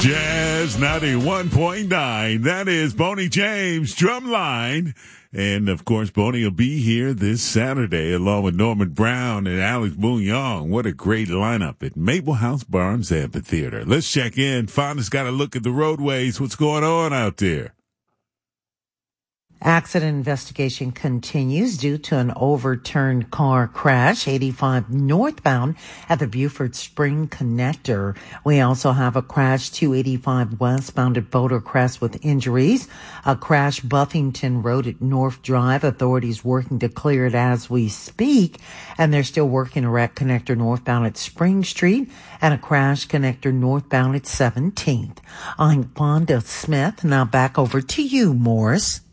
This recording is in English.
Jazz 91.9. That is Boney James Drumline. And of course, Boney will be here this Saturday along with Norman Brown and Alex Bouillon. What a great lineup at Maple House Barnes Amphitheater. Let's check in. Fonda's got a look at the roadways. What's going on out there? Accident investigation continues due to an overturned car crash, 85 northbound at the Buford Spring Connector. We also have a crash, 285 westbound at Boulder Crest with injuries. A crash, Buffington Road at North Drive. Authorities working to clear it as we speak. And they're still working a wreck connector northbound at Spring Street and a crash connector northbound at 17th. I'm Fonda Smith. Now back over to you, Morris.